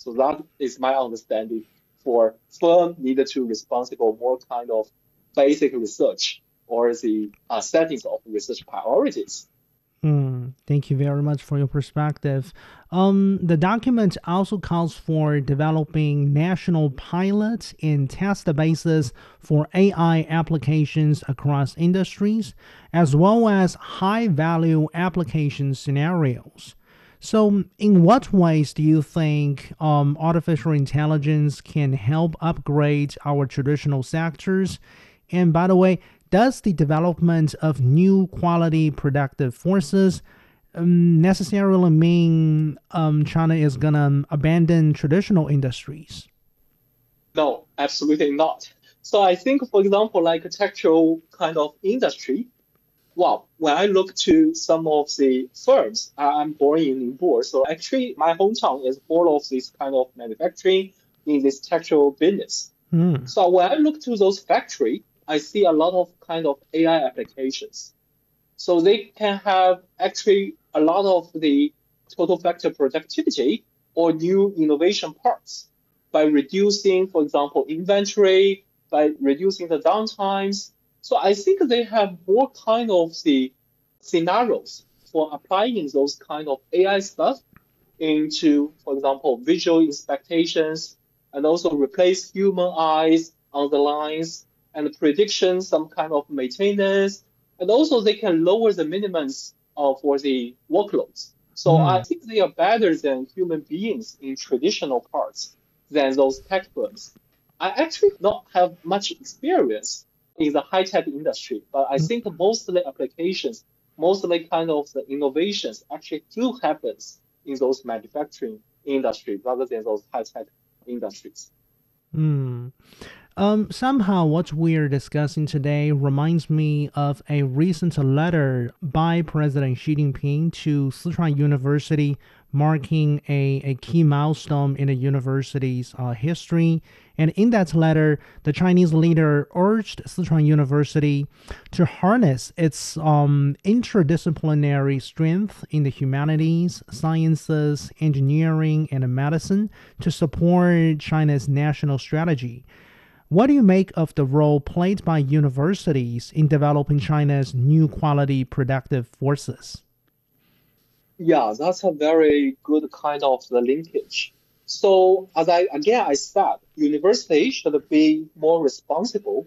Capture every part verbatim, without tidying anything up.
So that is my understanding for firm needed to responsible more kind of basic research or the uh, settings of research priorities. Mm, thank you very much for your perspective. Um, the document also calls for developing national pilots and test bases for A I applications across industries, as well as high value application scenarios. So, in what ways do you think um, artificial intelligence can help upgrade our traditional sectors? And by the way, does the development of new quality productive forces um, necessarily mean um, China is going to abandon traditional industries? No, absolutely not. So I think, for example, like a textual kind of industry, well, when I look to some of the firms, I- I'm born in Ningbo, so actually my hometown is full of this kind of manufacturing in this textile business. Hmm. So when I look to those factory, I see a lot of kind of A I applications. So they can have actually a lot of the total factor productivity or new innovation parts by reducing, for example, inventory, by reducing the downtimes. So I think they have more kind of the scenarios for applying those kind of A I stuff into, for example, visual inspections and also replace human eyes on the lines and prediction some kind of maintenance. And also they can lower the minimums uh, for the workloads. So I Hmm. think they are better than human beings in traditional parts than those tech firms. I actually not have much experience in the high tech industry, but I think most of the applications, most of the kind of the innovations actually do happens in those manufacturing industries rather than those high tech industries. Hmm. Um, somehow, what we're discussing today reminds me of a recent letter by President Xi Jinping to Sichuan University, marking a, a key milestone in the university's uh, history. And in that letter, the Chinese leader urged Sichuan University to harness its um, interdisciplinary strength in the humanities, sciences, engineering, and medicine to support China's national strategy. What do you make of the role played by universities in developing China's new quality productive forces? Yeah, that's a very good kind of the linkage. So as I again I said, university should be more responsible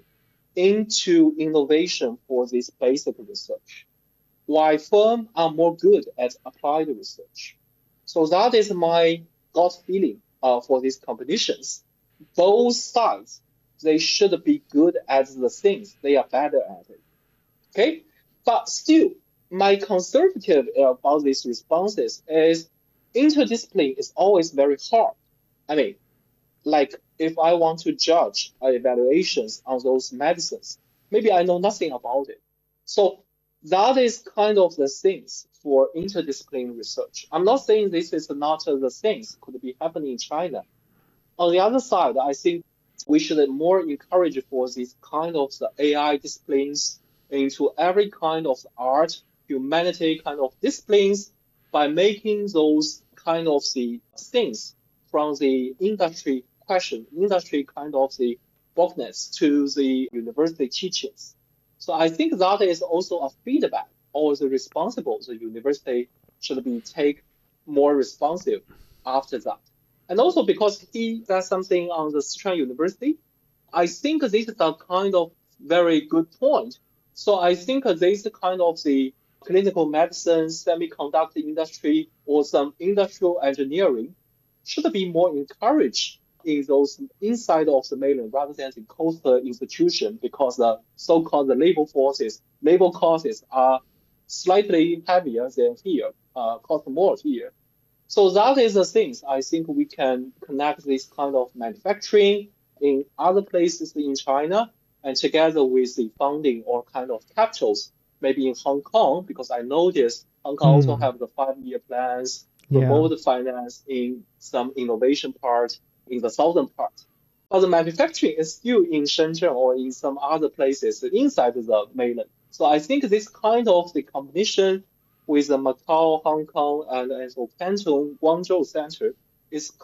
into innovation for this basic research, while firms are more good at applied research. So that is my gut feeling uh, for these competitions. Both sides, they should be good at the things they are better at it. Okay, but still, my conservative about these responses is interdiscipline is always very hard. I mean, like if I want to judge uh, evaluations on those medicines, maybe I know nothing about it. So that is kind of the things for interdisciplinary research. I'm not saying this is not uh, the things could be happening in China. On the other side, I think we should more encourage for these kind of the A I disciplines into every kind of art, humanity kind of disciplines by making those kind of the things from the industry question, industry kind of the bookness to the university teachings. So I think that is also a feedback or the responsible the university should be take more responsive after that. And also because he does something on the Sichuan University, I think this is a kind of very good point. So I think this kind of the clinical medicine, semiconductor industry, or some industrial engineering should be more encouraged in those inside of the mainland rather than the coastal institution because the so-called the labor forces, labor costs are slightly heavier than here, uh, cost more here. So that is the things I think we can connect this kind of manufacturing in other places in China and together with the funding or kind of capitals, maybe in Hong Kong, because I noticed Hong Kong also Hmm. have the five-year plans, Yeah. remote finance in some innovation part in the southern part. But the manufacturing is still in Shenzhen or in some other places inside the mainland. So I think this kind of the combination with the Macau, Hong Kong, and also Canton, Guangzhou Center is